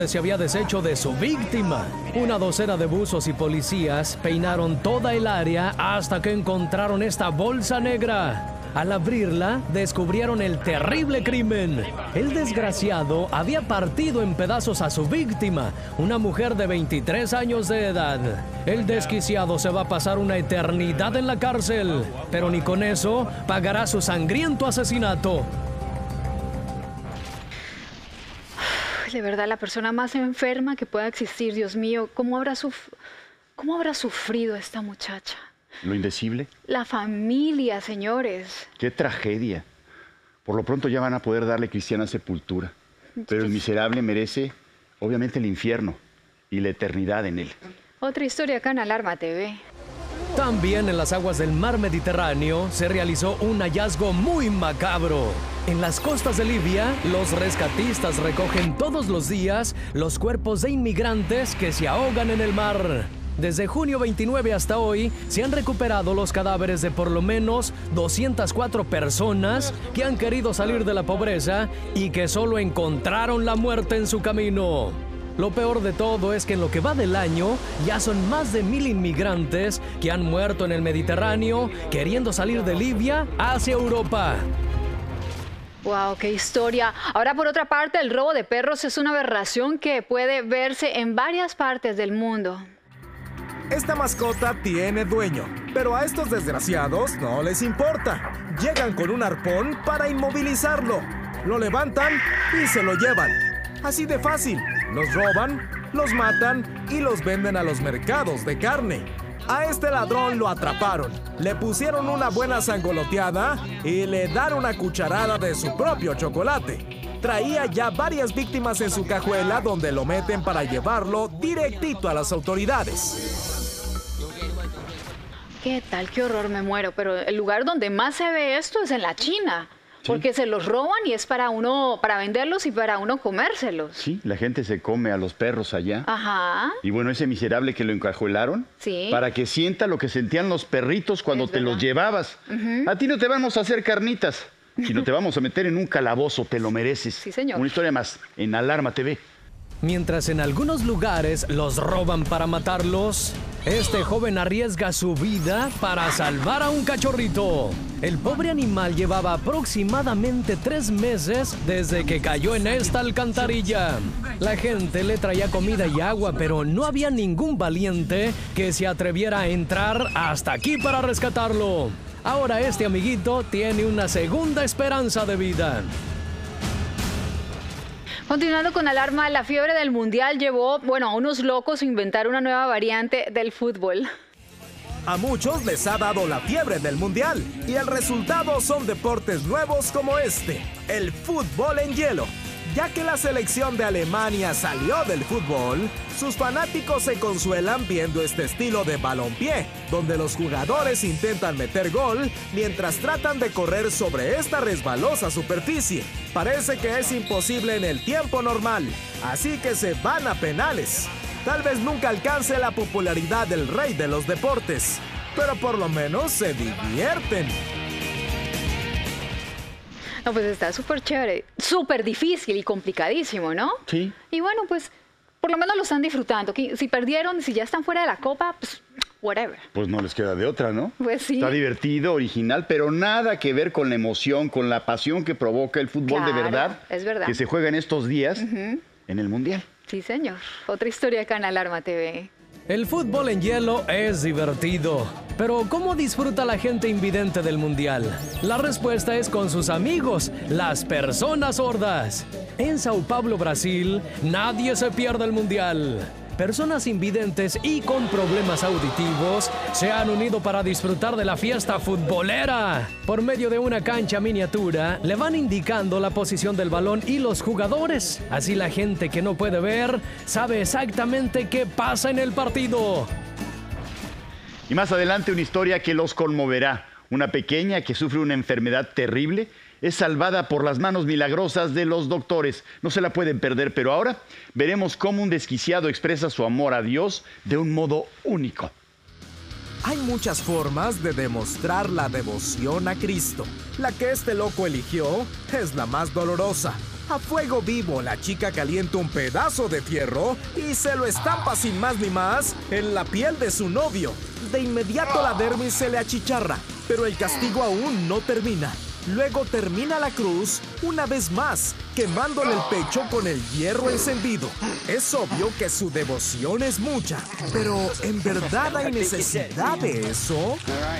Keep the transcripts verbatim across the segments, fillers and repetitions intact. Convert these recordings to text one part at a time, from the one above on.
Se había deshecho de su víctima. Una docena de buzos y policías peinaron toda el área hasta que encontraron esta bolsa negra. Al abrirla, descubrieron el terrible crimen. El desgraciado había partido en pedazos a su víctima, una mujer de veintitrés años de edad. El desquiciado se va a pasar una eternidad en la cárcel, pero ni con eso pagará su sangriento asesinato. De verdad, la persona más enferma que pueda existir, Dios mío, ¿cómo habrá, suf- cómo habrá sufrido esta muchacha? ¿Lo indecible? La familia, señores. ¡Qué tragedia! Por lo pronto ya van a poder darle cristiana sepultura. Pero el miserable merece, obviamente, el infierno y la eternidad en él. Otra historia acá en Alarma T V. También en las aguas del mar Mediterráneo se realizó un hallazgo muy macabro. En las costas de Libia, los rescatistas recogen todos los días los cuerpos de inmigrantes que se ahogan en el mar. Desde junio veintinueve hasta hoy, se han recuperado los cadáveres de por lo menos doscientas cuatro personas que han querido salir de la pobreza y que solo encontraron la muerte en su camino. Lo peor de todo es que en lo que va del año ya son más de mil inmigrantes que han muerto en el Mediterráneo queriendo salir de Libia hacia Europa. ¡Wow! ¡Qué historia! Ahora, por otra parte, el robo de perros es una aberración que puede verse en varias partes del mundo. Esta mascota tiene dueño, pero a estos desgraciados no les importa. Llegan con un arpón para inmovilizarlo. Lo levantan y se lo llevan. Así de fácil. Los roban, los matan y los venden a los mercados de carne. A este ladrón lo atraparon, le pusieron una buena sangoloteada y le dan una cucharada de su propio chocolate. Traía ya varias víctimas en su cajuela donde lo meten para llevarlo directito a las autoridades. ¿Qué tal? ¡Qué horror! Me muero. Pero el lugar donde más se ve esto es en la China. ¿Sí? Porque se los roban y es para uno, para venderlos y para uno comérselos. Sí, la gente se come a los perros allá. Ajá. Y bueno, ese miserable que lo encajuelaron, sí, para que sienta lo que sentían los perritos cuando es te verdad. los llevabas. Uh-huh. A ti no te vamos a hacer carnitas, sino te vamos a meter en un calabozo, te lo mereces. Sí, señor. Una historia más en Alarma T V. Mientras en algunos lugares los roban para matarlos, este joven arriesga su vida para salvar a un cachorrito. El pobre animal llevaba aproximadamente tres meses desde que cayó en esta alcantarilla. La gente le traía comida y agua, pero no había ningún valiente que se atreviera a entrar hasta aquí para rescatarlo. Ahora este amiguito tiene una segunda esperanza de vida. Continuando con Alarma, la fiebre del Mundial llevó, bueno, a unos locos a inventar una nueva variante del fútbol. A muchos les ha dado la fiebre del Mundial y el resultado son deportes nuevos como este, el fútbol en hielo. Ya que la selección de Alemania salió del fútbol, sus fanáticos se consuelan viendo este estilo de balompié, donde los jugadores intentan meter gol mientras tratan de correr sobre esta resbalosa superficie. Parece que es imposible en el tiempo normal, así que se van a penales. Tal vez nunca alcance la popularidad del rey de los deportes, pero por lo menos se divierten. No, pues está súper chévere, súper difícil y complicadísimo, ¿no? Sí. Y bueno, pues por lo menos lo están disfrutando. Si perdieron, si ya están fuera de la copa, pues whatever. Pues no les queda de otra, ¿no? Pues sí. Está divertido, original, pero nada que ver con la emoción, con la pasión que provoca el fútbol. Claro, de verdad. Es verdad. Que se juega en estos días uh-huh. en el Mundial. Sí, señor. Otra historia acá en Alarma T V. El fútbol en hielo es divertido, pero ¿cómo disfruta la gente invidente del Mundial? La respuesta es con sus amigos, las personas sordas. En Sao Paulo, Brasil, nadie se pierde el Mundial. Personas invidentes y con problemas auditivos se han unido para disfrutar de la fiesta futbolera. Por medio de una cancha miniatura, le van indicando la posición del balón y los jugadores. Así la gente que no puede ver sabe exactamente qué pasa en el partido. Y más adelante una historia que los conmoverá. Una pequeña que sufre una enfermedad terrible es salvada por las manos milagrosas de los doctores. No se la pueden perder, pero ahora veremos cómo un desquiciado expresa su amor a Dios de un modo único. Hay muchas formas de demostrar la devoción a Cristo. La que este loco eligió es la más dolorosa. A fuego vivo, la chica calienta un pedazo de fierro y se lo estampa sin más ni más en la piel de su novio. De inmediato la dermis se le achicharra, pero el castigo aún no termina. Luego termina la cruz una vez más, quemándole el pecho con el hierro encendido. Es obvio que su devoción es mucha, pero ¿en verdad hay necesidad de eso?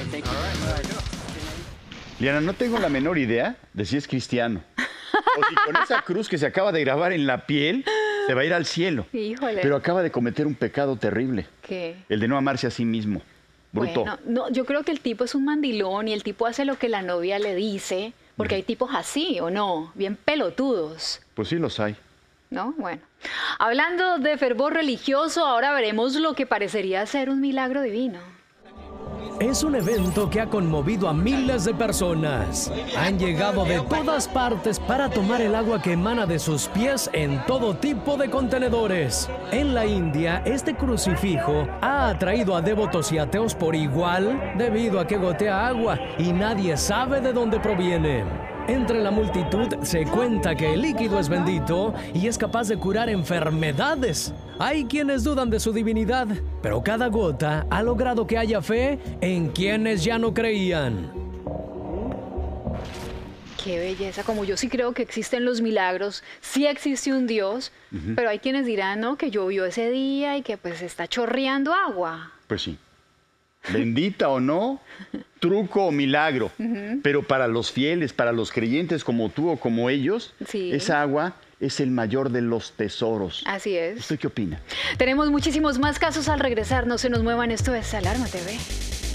Liana, no tengo la menor idea de si es cristiano. O si con esa cruz que se acaba de grabar en la piel, se va a ir al cielo. Híjole. Pero acaba de cometer un pecado terrible. ¿Qué? El de no amarse a sí mismo. Bruto. Bueno, no, yo creo que el tipo es un mandilón y el tipo hace lo que la novia le dice, porque hay tipos así, ¿o no? Bien pelotudos. Pues sí los hay. ¿No? Bueno. Hablando de fervor religioso, ahora veremos lo que parecería ser un milagro divino. Es un evento que ha conmovido a miles de personas. Han llegado de todas partes para tomar el agua que emana de sus pies en todo tipo de contenedores. En la India, este crucifijo ha atraído a devotos y ateos por igual debido a que gotea agua y nadie sabe de dónde proviene. Entre la multitud se cuenta que el líquido es bendito y es capaz de curar enfermedades. Hay quienes dudan de su divinidad, pero cada gota ha logrado que haya fe en quienes ya no creían. Qué belleza, como yo sí creo que existen los milagros, sí existe un Dios, uh-huh. Pero hay quienes dirán, ¿no?, que llovió ese día y que pues está chorreando agua. Pues sí. Bendita o no, truco o milagro. Uh-huh. Pero para los fieles, para los creyentes como tú o como ellos, sí. Esa agua es el mayor de los tesoros. Así es. ¿Usted qué opina? Tenemos muchísimos más casos al regresar. No se nos muevan, esto es Alarma T V.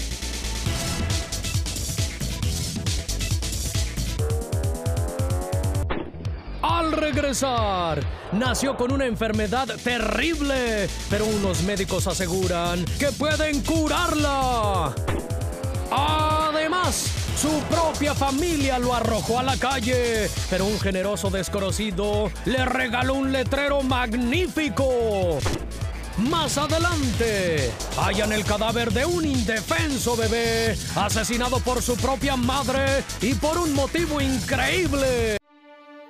Al regresar, nació con una enfermedad terrible, pero unos médicos aseguran que pueden curarla. Además, su propia familia lo arrojó a la calle, pero un generoso desconocido le regaló un letrero magnífico. Más adelante, hallan el cadáver de un indefenso bebé asesinado por su propia madre y por un motivo increíble.